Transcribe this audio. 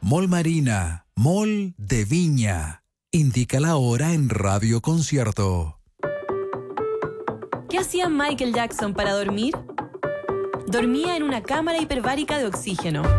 Mall Marina, Mall de Viña. Indica la hora en Radio Concierto. ¿Qué hacía Michael Jackson para dormir? Dormía en una cámara hiperbárica de oxígeno.